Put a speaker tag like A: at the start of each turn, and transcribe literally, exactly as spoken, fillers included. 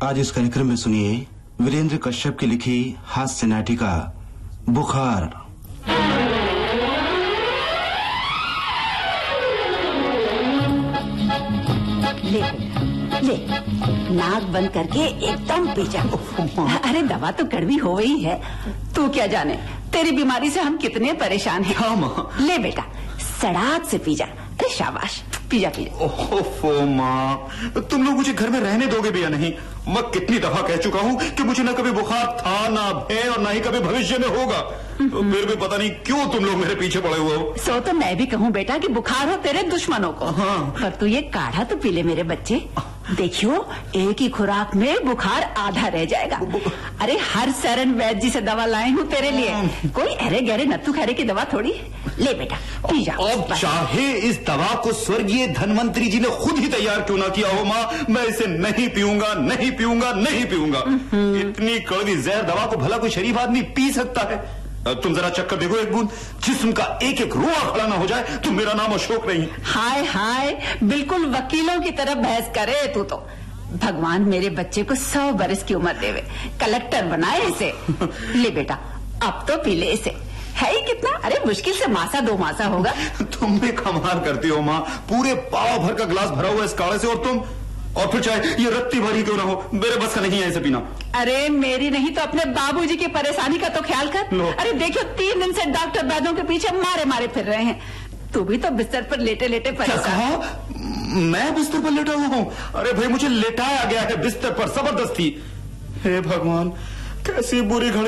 A: आज इस कार्यक्रम में सुनिए वीरेंद्र कश्यप की लिखी हास्य नाटिका बुखार।
B: ले ले नाक बंद करके एकदम पी जा। अरे दवा तो कड़वी हो गई है, तू क्या जाने तेरी बीमारी से हम कितने परेशान हैं।
C: हाँ माँ।
B: ले बेटा सड़ाक से पी जा। अरे शाबाश पी जा पी जा।
C: ओहो माँ, तुम लोग मुझे घर में रहने दोगे भी या नहीं? मैं कितनी दफा कह चुका हूँ कि मुझे न कभी बुखार था, ना है और ना ही कभी भविष्य में होगा। तो फिर भी पता नहीं क्यों तुम लोग मेरे पीछे पड़े हुए हो।
B: सो तो मैं भी कहूँ बेटा कि बुखार हो तेरे दुश्मनों को।
C: हाँ।
B: पर तू ये काढ़ा तो पी ले मेरे बच्चे। देखियो एक ही खुराक में बुखार आधा रह जाएगा। अरे हर सरन वैद्य जी से दवा लाए हूँ तेरे लिए, कोई अरे गहरे नत्थु खैरे की दवा थोड़ी। ले बेटा पी जा।
C: अब चाहे इस दवा को स्वर्गीय धनवंतरी जी ने खुद ही तैयार क्यों ना किया हो माँ, मैं इसे नहीं पीऊंगा, नहीं पीऊंगा, नहीं पीऊंगा। इतनी कड़वी जहर दवा को भला कोई शरीफ आदमी पी सकता है? तुम जरा चक्कर देखो एक बूंद, जिस्म का एक एक रोआ खड़ा ना हो जाए तो मेरा नाम अशोक नहीं।
B: हाय हाय बिल्कुल वकीलों की तरह बहस करे तू तो। भगवान मेरे बच्चे को सौ बरस की उम्र देवे, कलेक्टर बनाए इसे। ले बेटा अब तो पी ले इसे, है ही कितना, अरे मुश्किल से मासा दो मासा होगा।
C: तुम भी कमाल करती हो माँ, पूरे पाव भर का गिलास भरा हुआ इस काढ़े से, और तुम और फिर चाहे ये रत्ती भरी क्यों ना हो, मेरे बस का नहीं है इसे पीना।
B: अरे मेरी नहीं तो अपने बाबूजी की परेशानी का तो ख्याल कर। अरे देखियो तीन दिन से डॉक्टर वैद्यों के पीछे मारे मारे फिर रहे हैं, तू भी तो बिस्तर पर लेटे लेटे परेशान।
C: मैं बिस्तर पर लेटा हुआ हूँ? अरे भाई मुझे लेटाया गया है बिस्तर पर जबरदस्ती। हे भगवान कैसी बुरी घड़ी